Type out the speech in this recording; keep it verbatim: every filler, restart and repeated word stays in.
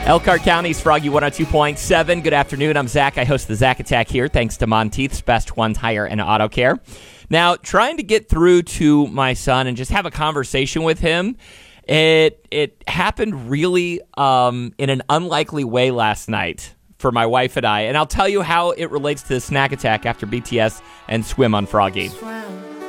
Elkhart County's Froggy one oh two point seven. Good afternoon. I'm Zach. I host the Zach Attack here, thanks to Monteith's Best One Tire and Auto Care. Now, trying to get through to my son and just have a conversation with him, it it happened really um, in an unlikely way last night for my wife and I. And I'll tell you how it relates to the Snack Attack after B T S and Swim on Froggy. Swim.